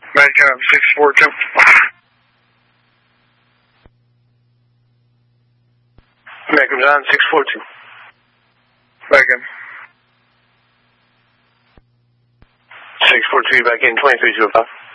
Back up, 642. Back up, John, 642. Back in. 642, back in, 2305.